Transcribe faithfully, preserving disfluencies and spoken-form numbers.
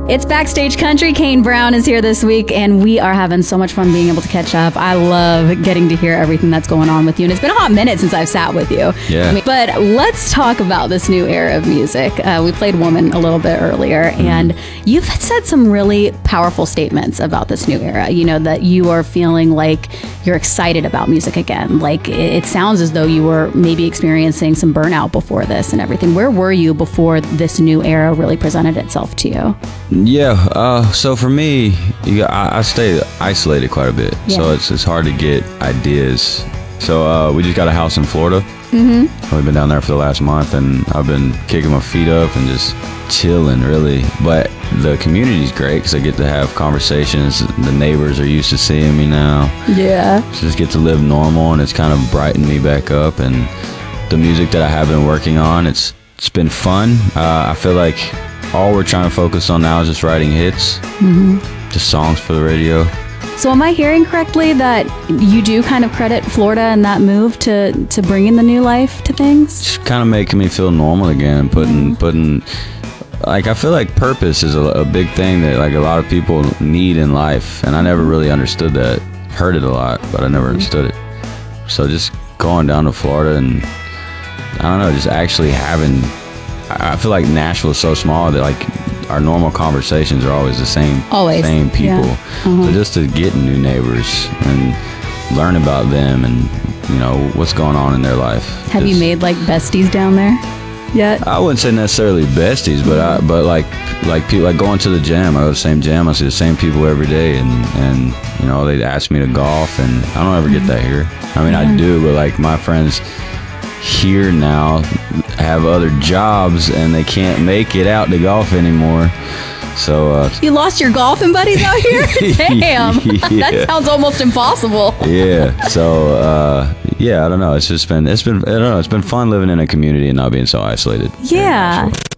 It's Backstage Country. Kane Brown is here this week, and we are having so much fun being able to catch up. I love getting to hear everything that's going on with you, and it's been a hot minute since I've sat with you. Yeah. I mean, but let's talk about this new era of music. Uh, we played Woman a little bit earlier, mm-hmm. and you've said some really powerful statements about this new era. You know, that you are feeling like you're excited about music again. Like, it, it sounds as though you were maybe experiencing some burnout before this and everything. Where were you before this new era really presented itself to you? Yeah, uh, so for me, you got, I, I stay isolated quite a bit, yeah. so it's it's hard to get ideas. So uh, we just got a house in Florida. Mm-hmm. We've been down there for the last month, and I've been kicking my feet up and just chilling, really. But the community's great because I get to have conversations. The neighbors are used to seeing me now. Yeah. Just get to live normal, and it's kind of brightened me back up. And the music that I have been working on, it's it's been fun. Uh, I feel like all we're trying to focus on now is just writing hits, mm-hmm. just songs for the radio. So am I hearing correctly that you do kind of credit Florida and that move to, to bringing the new life to things? Just kind of making me feel normal again, and putting, yeah. putting, like, I feel like purpose is a, a big thing that, like, a lot of people need in life, and I never really understood that. Heard it a lot, but I never mm-hmm. understood it. So just going down to Florida and, I don't know, just actually having, I feel like Nashville is so small that, like, our normal conversations are always the same, always. same people. Yeah. Uh-huh. So just to get new neighbors and learn about them and, you know, what's going on in their life. Have just, you made like besties down there yet? I wouldn't say necessarily besties, but I, but like like people like going to the gym. I go to the same gym. I see the same people every day, and and you know they ask me to golf, and I don't ever get that here. I mean, yeah. I do, but like my friends here now have other jobs and they can't make it out to golf anymore. So uh, you lost your golfing buddies out here? Damn, yeah. That sounds almost impossible. Yeah. So uh, yeah, I don't know. It's just been it's been I don't know. It's been fun living in a community and not being so isolated. Yeah.